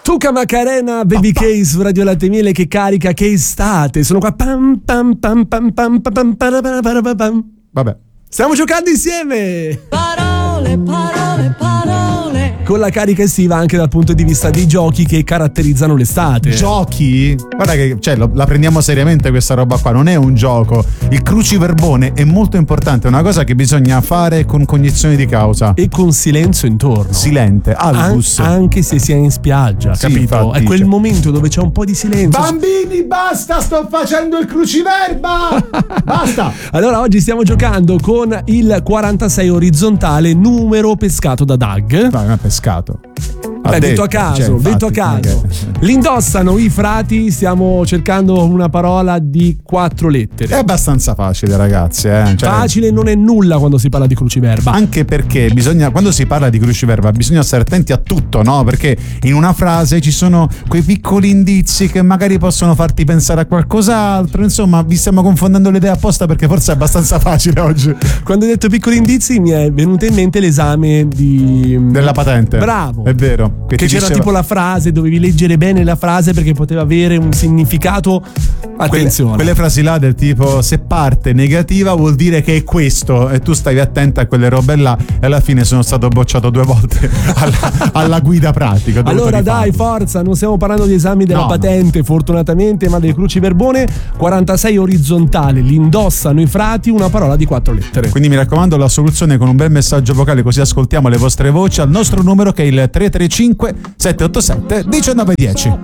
Tuca Macarena, Baby K su Radio Latte Miele che carica, che estate. Sono qua. Pam, pam, pam, pam, pam, pam, pam, pam. Vabbè. Stiamo giocando insieme. Parole, parole, parole. Con la carica estiva anche dal punto di vista dei giochi che caratterizzano l'estate. Giochi? Guarda che la prendiamo seriamente questa roba qua, non è un gioco. Il cruciverbone è molto importante, è una cosa che bisogna fare con cognizione di causa. E con silenzio intorno. Silente, albus. Anche se si è in spiaggia, sì, capito? infatti, è quel momento dove c'è un po' di silenzio. Bambini, basta, sto facendo il cruciverba! Basta! Allora oggi stiamo giocando con il 46 orizzontale, numero pescato da Doug. No, non è pescato. Beh, detto a caso, detto a caso. L'indossano i frati, stiamo cercando una parola di 4 lettere. È abbastanza facile, ragazzi. Facile non è nulla quando si parla di cruciverba. Anche perché quando si parla di cruciverba bisogna stare attenti a tutto, no? Perché in una frase ci sono quei piccoli indizi che magari possono farti pensare a qualcos'altro. Insomma, vi stiamo confondendo le idee apposta perché forse è abbastanza facile oggi. Quando hai detto piccoli indizi mi è venuto in mente l'esame della patente. Bravo. È vero. Che c'era tipo la frase, dovevi leggere bene la frase perché poteva avere un significato. Attenzione. Quelle frasi là del tipo se parte negativa vuol dire che è questo e tu stavi attenta a quelle robe là e alla fine sono stato bocciato 2 volte alla guida pratica. Allora dai, forza, non stiamo parlando di esami della patente fortunatamente, ma del cruciverbone. 46 orizzontale, l'indossano i frati, una parola di 4 lettere. Quindi mi raccomando la soluzione con un bel messaggio vocale così ascoltiamo le vostre voci al nostro numero che è il 335 787 1910.